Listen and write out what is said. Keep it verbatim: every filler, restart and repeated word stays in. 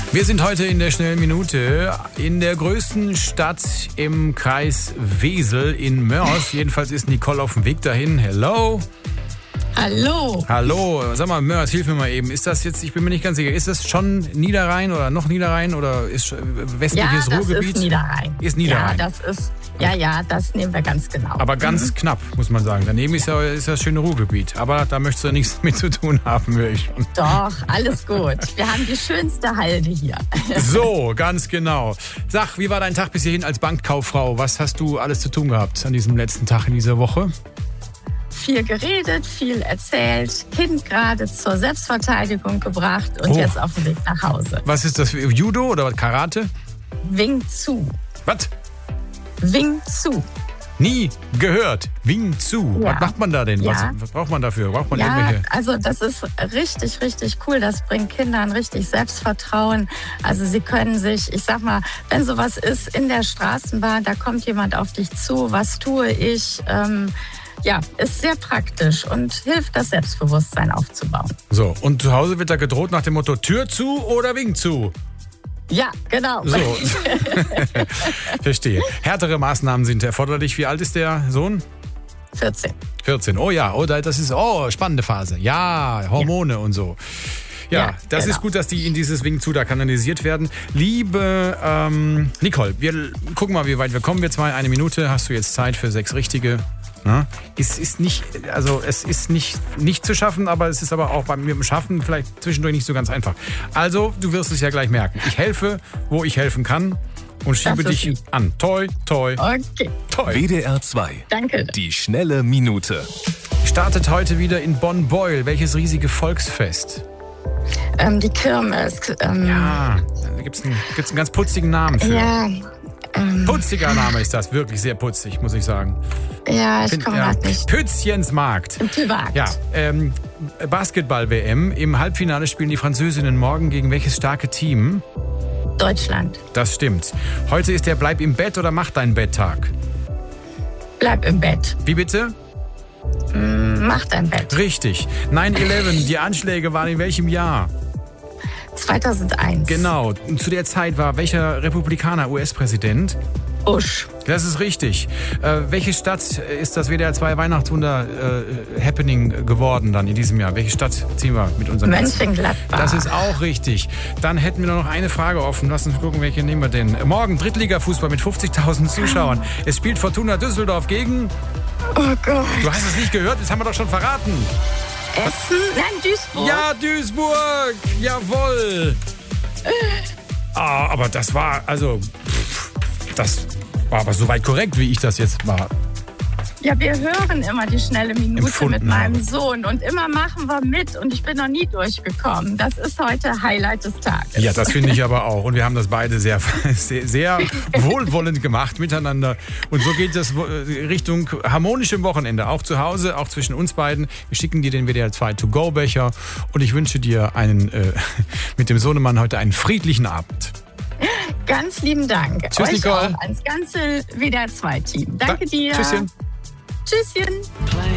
Wir sind heute in der schnellen Minute in der größten Stadt im Kreis Wesel in Mörs. Jedenfalls ist Nicole auf dem Weg dahin. Hello. Hallo. Hallo. Sag mal, Mörs, hilf mir mal eben. Ist das jetzt, ich bin mir nicht ganz sicher, ist das schon Niederrhein oder noch Niederrhein oder ist westliches ja, das Ruhrgebiet? ist Niederrhein. Ist Niederrhein. Ja, das ist, ja, ja, das nehmen wir ganz genau. Aber ganz mhm. knapp, muss man sagen. Daneben ist ja ist das schöne Ruhrgebiet. Aber da möchtest du ja nichts mit zu tun haben, höre ich schon. Doch, alles gut. Wir haben die schönste Halde hier. So, ganz genau. Sag, wie war dein Tag bis hierhin als Bankkauffrau? Was hast du alles zu tun gehabt an diesem letzten Tag in dieser Woche? Viel geredet, viel erzählt, Kind gerade zur Selbstverteidigung gebracht und oh. jetzt auf dem Weg nach Hause. Was ist das? Judo oder Karate? Wing Tsu. Was? Wing Tsu. Nie gehört. Wing Tsu. Ja. Was macht man da denn? Ja. Was, was braucht man dafür? Braucht man ja, irgendwelche? Also das ist richtig, richtig cool. Das bringt Kindern richtig Selbstvertrauen. Also sie können sich, ich sag mal, wenn sowas ist in der Straßenbahn, da kommt jemand auf dich zu, was tue ich? Ähm, Ja, ist sehr praktisch und hilft, das Selbstbewusstsein aufzubauen. So, und zu Hause wird da gedroht nach dem Motto Tür zu oder Wing zu? Ja, genau. So. Verstehe. Härtere Maßnahmen sind erforderlich. Wie alt ist der Sohn? vierzehn. vierzehn, oh ja, oh, das ist, oh, spannende Phase. Ja, Hormone ja. und so. Ja, ja, das genau. ist gut, dass die in dieses Wing zu da kanalisiert werden. Liebe ähm, Nicole, wir gucken mal, wie weit wir kommen. Wir zwei, eine Minute, hast du jetzt Zeit für sechs richtige. Ja, es ist nicht, also es ist nicht, nicht zu schaffen, aber es ist aber auch beim mit dem Schaffen vielleicht zwischendurch nicht so ganz einfach. Also, du wirst es ja gleich merken. Ich helfe, wo ich helfen kann und schiebe dich lieb. an. Toi, toi, okay. toi. W D R zwei. Danke. Die schnelle Minute. Startet heute wieder in Bonn-Beuel. Welches riesige Volksfest? Ähm, die Kirmes. Ähm, ja, da gibt es einen, gibt's einen ganz putzigen Namen für. Ja. Ähm, Putziger Name ist das, wirklich sehr putzig, muss ich sagen. Ja, ich komme ja, gerade nicht. Pützchensmarkt. Markt. Ja, ähm, Basketball-W M. Im Halbfinale spielen die Französinnen morgen gegen welches starke Team? Deutschland. Das stimmt. Heute ist der Bleib im Bett oder Mach dein Bett-Tag. Bleib im Bett. Wie bitte? Mm, mach dein Bett. Richtig. neun elf, die Anschläge waren in welchem Jahr? zweitausendeins. Genau. Und zu der Zeit war welcher Republikaner U S-Präsident? Bush. Das ist richtig. Äh, welche Stadt ist das W D R zwei Weihnachtswunder äh, Happening geworden dann in diesem Jahr? Welche Stadt ziehen wir mit unserem Mönchengladbach. Das ist auch richtig. Dann hätten wir nur noch eine Frage offen. Lass uns gucken, welche nehmen wir denn. Morgen Drittliga-Fußball mit fünfzigtausend Zuschauern. Es spielt Fortuna Düsseldorf gegen... Oh Gott. Du hast es nicht gehört, das haben wir doch schon verraten. Essen? Nein, Duisburg. Ja, Duisburg. Jawohl. Ah, aber das war, also, pff, das war aber soweit korrekt, wie ich das jetzt war. Ja, wir hören immer die schnelle Minute Empfunden mit meinem habe. Sohn und immer machen wir mit und ich bin noch nie durchgekommen. Das ist heute Highlight des Tages. Ja, das finde ich aber auch. Und wir haben das beide sehr, sehr, sehr wohlwollend gemacht miteinander. Und so geht es Richtung harmonischem Wochenende. Auch zu Hause, auch zwischen uns beiden. Wir schicken dir den W D R zwei To-Go-Becher und ich wünsche dir einen, äh, mit dem Sohnemann heute einen friedlichen Abend. Ganz lieben Dank. Tschüss, Euch Nicole. auch ans ganze W D R zwei Team. Danke da, dir. Tschüsschen. Tschüsschen.